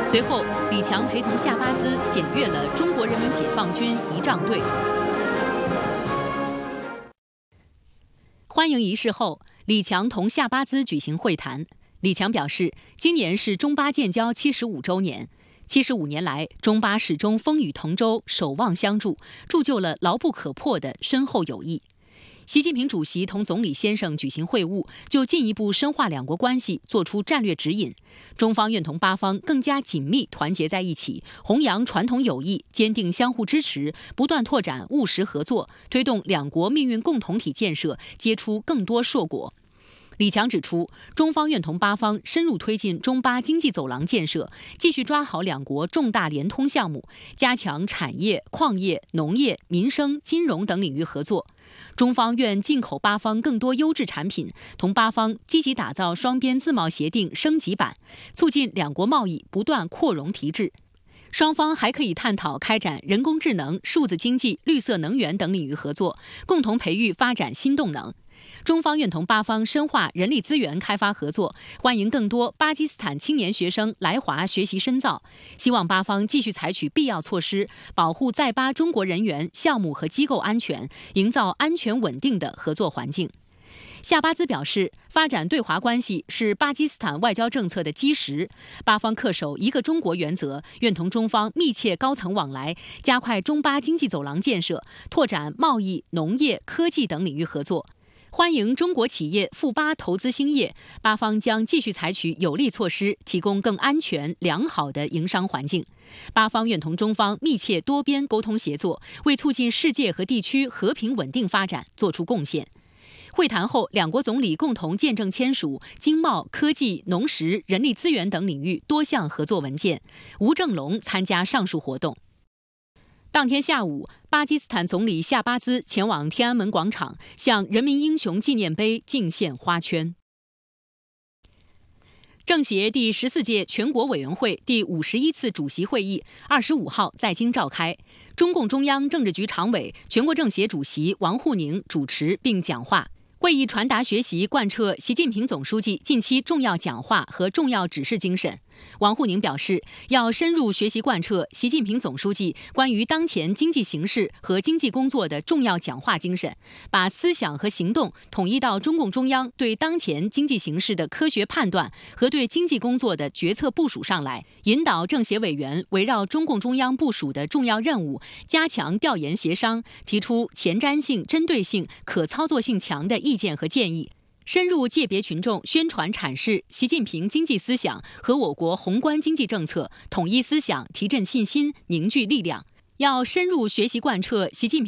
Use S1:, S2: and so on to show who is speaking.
S1: 随后，李强陪同夏巴兹检阅了中国人民解放军仪仗队。欢迎仪式后，李强同夏巴兹举行会谈。李强表示，今年是中巴建交75周年，75年来，中巴始终风雨同舟，守望相助，铸就了牢不可破的深厚友谊。习近平主席同总理先生举行会晤，就进一步深化两国关系作出战略指引。中方愿同巴方更加紧密团结在一起，弘扬传统友谊，坚定相互支持，不断拓展务实合作，推动两国命运共同体建设结出更多硕果。李强指出，中方愿同巴方深入推进中巴经济走廊建设，继续抓好两国重大联通项目，加强产业、矿业、农业、民生、金融等领域合作。中方愿进口巴方更多优质产品，同巴方积极打造双边自贸协定升级版，促进两国贸易不断扩容提质。双方还可以探讨开展人工智能、数字经济、绿色能源等领域合作，共同培育发展新动能。中方愿同巴方深化人力资源开发合作，欢迎更多巴基斯坦青年学生来华学习深造，希望巴方继续采取必要措施，保护在巴中国人员、项目和机构安全，营造安全稳定的合作环境。夏巴兹表示，发展对华关系是巴基斯坦外交政策的基石，巴方恪守一个中国原则，愿同中方密切高层往来，加快中巴经济走廊建设，拓展贸易、农业、科技等领域合作。欢迎中国企业赴巴投资兴业，巴方将继续采取有力措施，提供更安全、良好的营商环境。巴方愿同中方密切多边沟通协作，为促进世界和地区和平稳定发展作出贡献。会谈后，两国总理共同见证签署经贸、科技、农食、人力资源等领域多项合作文件。吴正龙参加上述活动。当天下午，巴基斯坦总理夏巴兹前往天安门广场，向人民英雄纪念碑敬献花圈。政协第14届全国委员会第51次主席会议25号在京召开，中共中央政治局常委、全国政协主席王沪宁主持并讲话。会议传达学习贯彻习近平总书记近期重要讲话和重要指示精神。王沪宁表示，要深入学习贯彻习近平总书记关于当前经济形势和经济工作的重要讲话精神，把思想和行动统一到中共中央对当前经济形势的科学判断和对经济工作的决策部署上来，引导政协委员围绕中共中央部署的重要任务，加强调研协商，提出前瞻性、针对性、可操作性强的意见和建议，深入界别群众宣传阐释习近平经济思想和我国宏观经济政策，统一思想，提振信心，凝聚力量。要深入学习贯彻习近平